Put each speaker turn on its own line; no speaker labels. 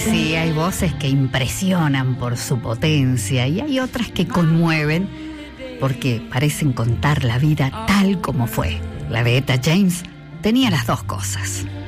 sí, hay voces que impresionan por su potencia y hay otras que conmueven porque parecen contar la vida tal como fue. La de Etta James tenía las dos cosas.